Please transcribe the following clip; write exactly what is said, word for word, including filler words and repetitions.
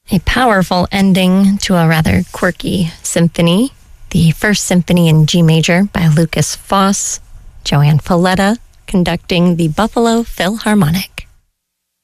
A powerful ending to a rather quirky symphony. The First Symphony in G major by Lukas Foss, Joanne Falletta conducting the Buffalo Philharmonic.